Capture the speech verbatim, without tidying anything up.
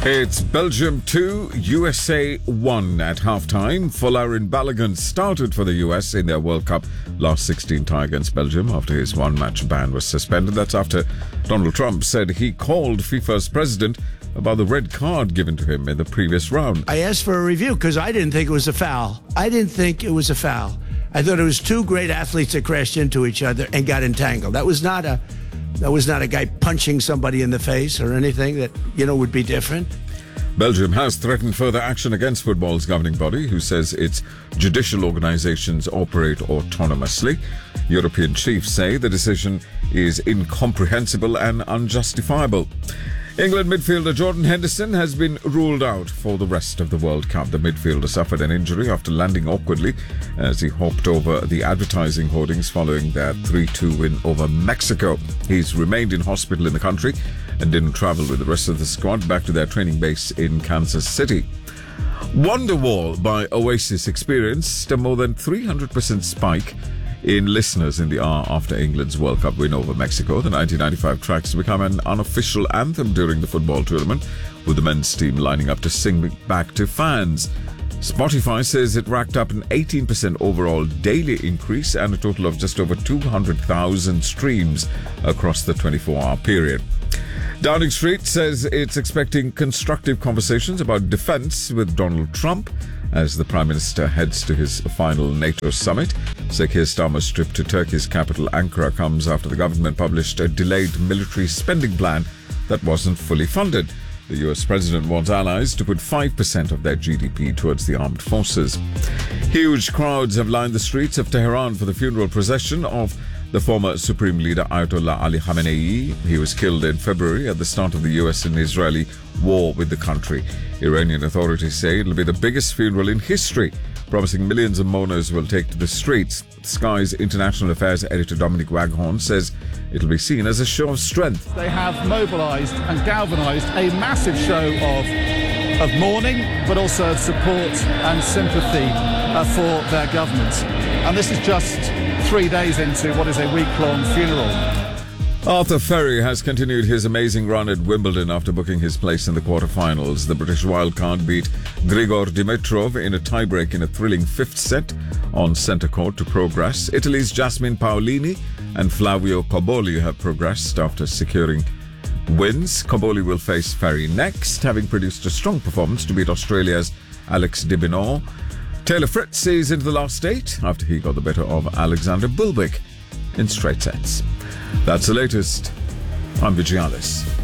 It's Belgium two, U S A one at halftime. Folarin Balogun started for the U S in their World Cup last sixteen tie against Belgium after his one-match ban was suspended. That's after Donald Trump said he called FIFA's president about the red card given to him in the previous round. I asked for a review because I didn't think it was a foul. I didn't think it was a foul. I thought it was two great athletes that crashed into each other and got entangled. That was not a... That was not a guy punching somebody in the face or anything that, you know, would be different. Belgium has threatened further action against football's governing body, who says its judicial organizations operate autonomously. European chiefs say the decision is incomprehensible and unjustifiable. England midfielder Jordan Henderson has been ruled out for the rest of the World Cup. The midfielder suffered an injury after landing awkwardly as he hopped over the advertising hoardings following their three two win over Mexico. He's remained in hospital in the country and didn't travel with the rest of the squad back to their training base in Kansas City. Wonderwall by Oasis experienced a more than three hundred percent spike in listeners in the hour after England's World Cup win over Mexico. The nineteen ninety-five track has become an unofficial anthem during the football tournament, with the men's team lining up to sing back to fans. Spotify says it racked up an eighteen percent overall daily increase and a total of just over two hundred thousand streams across the twenty-four hour period. Downing Street says it's expecting constructive conversations about defence with Donald Trump as the Prime Minister heads to his final NATO summit. Sir Keir Starmer's trip to Turkey's capital Ankara comes after the government published a delayed military spending plan that wasn't fully funded. The U S president wants allies to put five percent of their G D P towards the armed forces. Huge crowds have lined the streets of Tehran for the funeral procession of the former Supreme Leader Ayatollah Ali Khamenei. He was killed in February at the start of the U S and Israeli war with the country. Iranian authorities say it'll be the biggest funeral in history, promising millions of mourners will take to the streets. Sky's International Affairs editor Dominic Waghorn says it'll be seen as a show of strength. They have mobilised and galvanised a massive show of of mourning, but also of support and sympathy uh, for their government. And this is just three days into what is a week-long funeral. Arthur Ferry has continued his amazing run at Wimbledon after booking his place in the quarterfinals. The British wildcard beat Grigor Dimitrov in a tiebreak in a thrilling fifth set on centre court to progress. Italy's Jasmine Paolini and Flavio Cobolli have progressed after securing wins. Cobolli will face Ferry next, having produced a strong performance to beat Australia's Alex de Minaur. Taylor Fritz is into the last eight after he got the better of Alexander Bulbic in straight sets. That's the latest. I'm Vijayalis.